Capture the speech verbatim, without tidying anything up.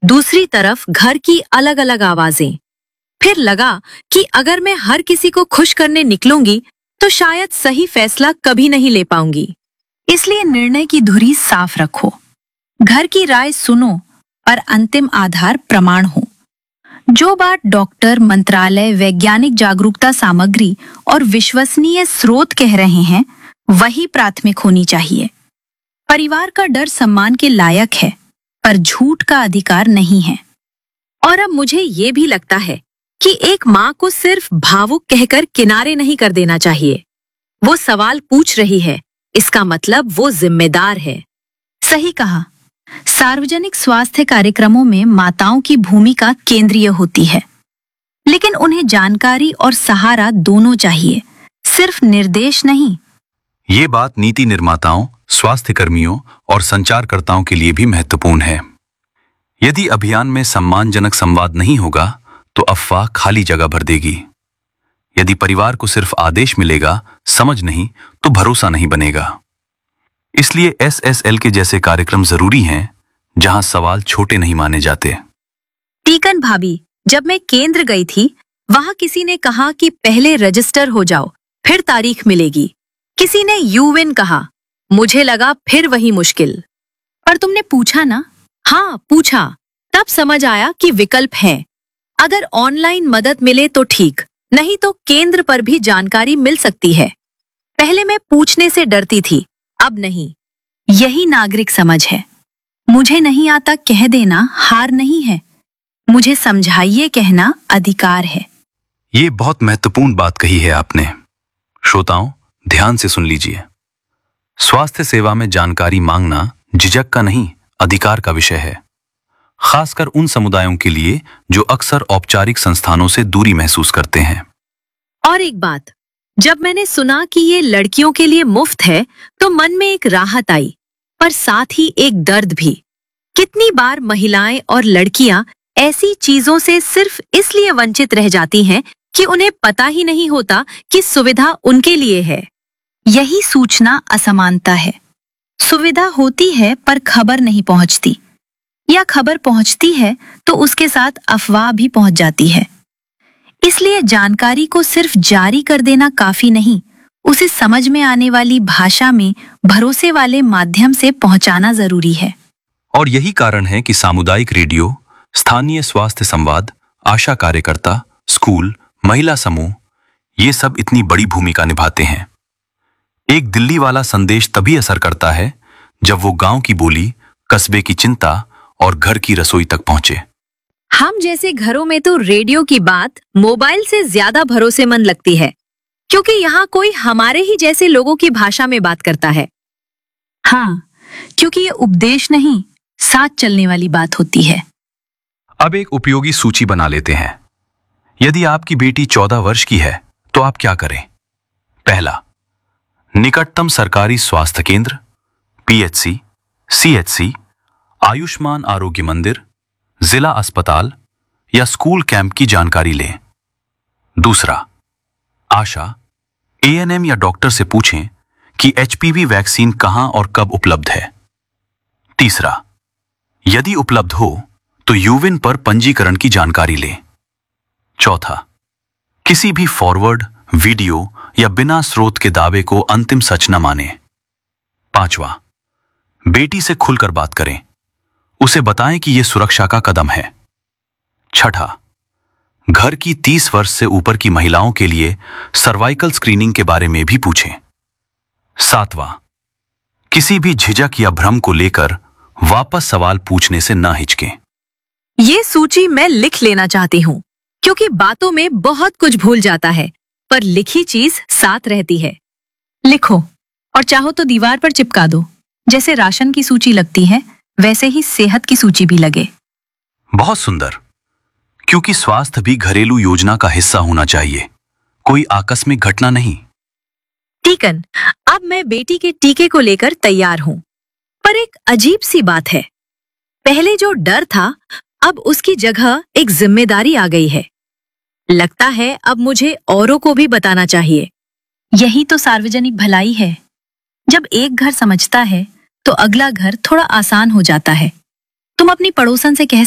दूसरी तरफ घर की अलग अलग आवाजें। फिर लगा कि अगर मैं हर किसी को खुश करने निकलूंगी तो शायद सही फैसला कभी नहीं ले पाऊंगी। इसलिए निर्णय की धुरी साफ रखो, घर की राय सुनो और अंतिम आधार प्रमाण हो। जो बात डॉक्टर, मंत्रालय, वैज्ञानिक जागरूकता सामग्री और विश्वसनीय स्रोत कह रहे हैं वही प्राथमिक होनी चाहिए। परिवार का डर सम्मान के लायक है, पर झूठ का अधिकार नहीं है। और अब मुझे ये भी लगता है कि एक माँ को सिर्फ भावुक कहकर किनारे नहीं कर देना चाहिए। वो सवाल पूछ रही है, इसका मतलब वो जिम्मेदार है। सही कहा। सार्वजनिक स्वास्थ्य कार्यक्रमों में माताओं की भूमिका केंद्रीय होती है, लेकिन उन्हें जानकारी और सहारा दोनों चाहिए, सिर्फ निर्देश नहीं। ये बात नीति निर्माताओं, स्वास्थ्य कर्मियों और संचारकर्ताओं के लिए भी महत्वपूर्ण है। यदि अभियान में सम्मानजनक संवाद नहीं होगा तो अफवाह खाली जगह भर देगी। यदि परिवार को सिर्फ आदेश मिलेगा, समझ नहीं, तो भरोसा नहीं बनेगा। इसलिए एस एस एल के जैसे कार्यक्रम जरूरी हैं, जहां सवाल छोटे नहीं माने जाते। टीकन भाभी, जब मैं केंद्र गई थी, वहां किसी ने कहा कि पहले रजिस्टर हो जाओ, फिर तारीख मिलेगी। किसी ने यूविन कहा। मुझे लगा फिर वही मुश्किल। पर तुमने पूछा ना? हाँ, पूछा। तब समझ आया कि विकल्प है। अगर ऑनलाइन मदद मिले तो ठीक, नहीं तो केंद्र पर भी जानकारी मिल सकती है। पहले मैं पूछने से डरती थी, अब नहीं। यही नागरिक समझ है। मुझे नहीं आता कह देना हार नहीं है, मुझे समझाइए कहना अधिकार है। ये बहुत महत्वपूर्ण बात कही है आपने। श्रोताओं, ध्यान से सुन लीजिए। स्वास्थ्य सेवा में जानकारी मांगना झिझक का नहीं, अधिकार का विषय है, खासकर उन समुदायों के लिए जो अक्सर औपचारिक संस्थानों से दूरी महसूस करते हैं। और एक बात, जब मैंने सुना कि ये लड़कियों के लिए मुफ्त है तो मन में एक राहत आई, पर साथ ही एक दर्द भी। कितनी बार महिलाएं और लड़कियां ऐसी चीजों से सिर्फ इसलिए वंचित रह जाती हैं कि उन्हें पता ही नहीं होता कि सुविधा उनके लिए है। यही सूचना असमानता है। सुविधा होती है पर खबर नहीं पहुंचती, या खबर पहुंचती है तो उसके साथ अफवाह भी पहुंच जाती है। इसलिए जानकारी को सिर्फ जारी कर देना काफी नहीं, उसे समझ में आने वाली भाषा में भरोसे वाले माध्यम से पहुंचाना जरूरी है। और यही कारण है कि सामुदायिक रेडियो, स्थानीय स्वास्थ्य संवाद, आशा कार्यकर्ता, स्कूल, महिला समूह, ये सब इतनी बड़ी भूमिका निभाते हैं। एक दिल्ली वाला संदेश तभी असर करता है जब वो गांव की बोली, कस्बे की चिंता और घर की रसोई तक पहुंचे। हम जैसे घरों में तो रेडियो की बात मोबाइल से ज्यादा भरोसेमंद लगती है, क्योंकि यहाँ कोई हमारे ही जैसे लोगों की भाषा में बात करता है। हाँ, क्योंकि ये उपदेश नहीं, साथ चलने वाली बात होती है। अब एक उपयोगी सूची बना लेते हैं। यदि आपकी बेटी चौदह वर्ष की है तो आप क्या करें? पहला, निकटतम सरकारी स्वास्थ्य केंद्र, P H C, C H C, Ayushman आरोग्य मंदिर, जिला अस्पताल या स्कूल कैंप की जानकारी लें। दूसरा, आशा, ए एन एम या डॉक्टर से पूछें कि एच पी वी वैक्सीन कहां और कब उपलब्ध है। तीसरा, यदि उपलब्ध हो तो यूविन पर पंजीकरण की जानकारी लें। चौथा, किसी भी फॉरवर्ड, वीडियो या बिना स्रोत के दावे को अंतिम सच न माने। पांचवा, बेटी से खुलकर बात करें, उसे बताएं कि यह सुरक्षा का कदम है। छठा, घर की तीस वर्ष से ऊपर की महिलाओं के लिए सर्वाइकल स्क्रीनिंग के बारे में भी पूछें। सातवां, किसी भी झिझक या भ्रम को लेकर वापस सवाल पूछने से न हिचकें। ये सूची मैं लिख लेना चाहती हूँ, क्योंकि बातों में बहुत कुछ भूल जाता है, पर लिखी चीज साथ रहती है। लिखो और चाहो तो दीवार पर चिपका दो। जैसे राशन की सूची लगती है, वैसे ही सेहत की सूची भी लगे। बहुत सुंदर, क्योंकि स्वास्थ्य भी घरेलू योजना का हिस्सा होना चाहिए, कोई आकस्मिक घटना नहीं। टीकन, अब मैं बेटी के टीके को लेकर तैयार हूँ, पर एक अजीब सी बात है। पहले जो डर था, अब उसकी जगह एक जिम्मेदारी आ गई है। लगता है अब मुझे औरों को भी बताना चाहिए। यही तो सार्वजनिक भलाई है। जब एक घर समझता है तो अगला घर थोड़ा आसान हो जाता है। तुम अपनी पड़ोसन से कह